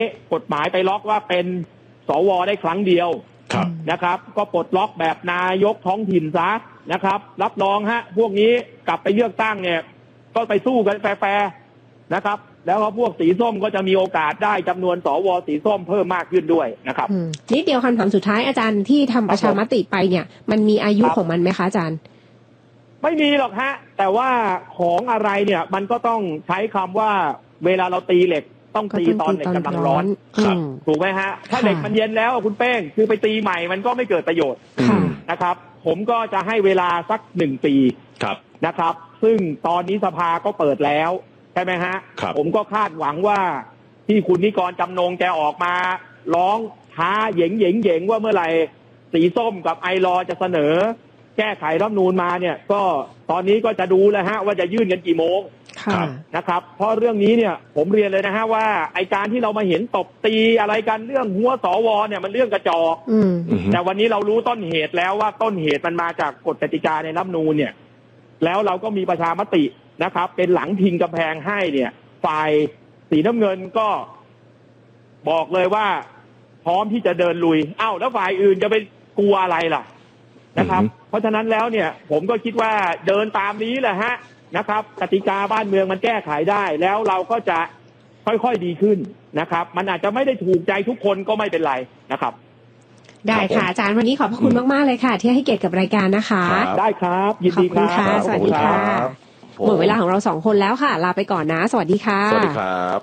กฎหมายไปล็อกว่าเป็นสวได้ครั้งเดียวนะครับก็ปลดล็อกแบบนายกท้องถิ่นซะนะครับรับรองพวกนี้กลับไปเลือกตั้งเนี่ยก็ไปสู้กันแฟร์ๆนะครับแล้วพวกสีส้มก็จะมีโอกาสได้จำนวนสวสีส้มเพิ่มมากขึ้นด้วยนะครับนิดเดียวคำถามสุดท้ายอาจารย์ที่ทำประชามติไปเนี่ยมันมีอายุของมันไหมคะอาจารย์ไม่มีหรอกแต่ว่าของอะไรเนี่ยมันก็ต้องใช้คำว่าเวลาเราตีเหล็กต้องตีตอนเหล็กกำลังร้อนถูกไหมถ้าเหล็กมันเย็นแล้วคุณเป้งคือไปตีใหม่มันก็ไม่เกิดประโยชน์นะครับผมก็จะให้เวลาสัก1 ปีนะครับซึ่งตอนนี้สภาก็เปิดแล้วใช่ไหมผมก็คาดหวังว่าที่คุณนิกรจำนงแกออกมาร้องท้าเหย่งว่าเมื่อไหร่สีส้มกับไอรอจะเสนอแก้ไขรัฐธรรมนูญมาเนี่ยก็ตอนนี้ก็จะดูแล้วว่าจะยื่นกันกี่โมงนะครับเพราะเรื่องนี้เนี่ยผมเรียนเลยว่าไอการที่เรามาเห็นตบตีอะไรกันเรื่องหัวสวเนี่ยมันเรื่องกระจอกแต่วันนี้เรารู้ต้นเหตุแล้วว่าต้นเหตุมันมาจากกฎกติกาในรัฐธรรมนูญเนี่ยแล้วเราก็มีประชามตินะครับเป็นหลังพิงกำแพงให้เนี่ยฝ่ายสีน้ำเงินก็บอกเลยว่าพร้อมที่จะเดินลุยแล้วฝ่ายอื่นจะไปกลัวอะไรล่ะนะครับเพราะฉะนั้นแล้วเนี่ยผมก็คิดว่าเดินตามนี้แหละนะครับกติกาบ้านเมืองมันแก้ไขได้แล้วเราก็จะค่อยๆดีขึ้นนะครับมันอาจจะไม่ได้ถูกใจทุกคนก็ไม่เป็นไรนะครับได้ค่ะอาจารย์วันนี้ขอบพระคุณมากๆเลยค่ะที่ให้เกียรติกับรายการนะคะได้ครับยินดีครับสวัสดีค่ะหมดเวลาของเรา2 คนแล้วค่ะลาไปก่อนนะสวัสดีค่ะสวัสดีครับ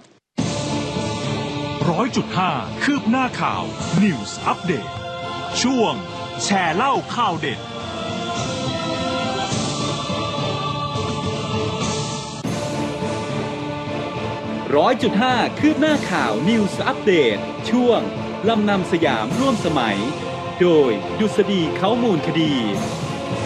100.5 คืบหน้าข่าว News Update ช่วงแชร์เล่าข่าวเด็ด 100.5 คืบหน้าข่าว News Update ช่วงลำนำสยามร่วมสมัยโดยดุษฎีเขามูลคดี